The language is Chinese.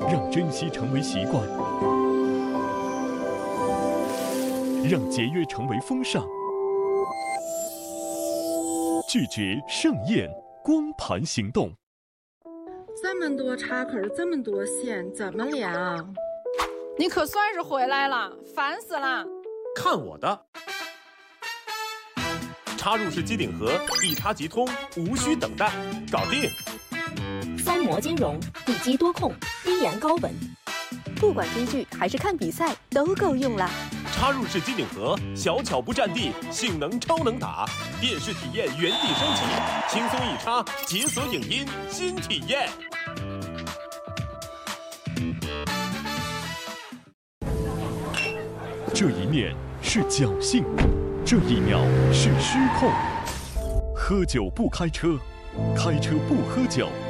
让珍惜成为习惯，让节约成为风尚，拒绝盛宴，光盘行动。 这么多插口，这么多线，怎么连啊？ 你可算是回来了，烦死了！ 看我的！插入式机顶盒，一插即通，无需等待，搞定。 3模兼容，一机多控，低延高稳，不管追剧还是看比赛都够用了。 插入式机顶盒，小巧不占地，性能超能打，电视体验原地升级，轻松一插，解锁影音新体验。 这一面是侥幸，这一秒是失控。喝酒不开车，开车不喝酒。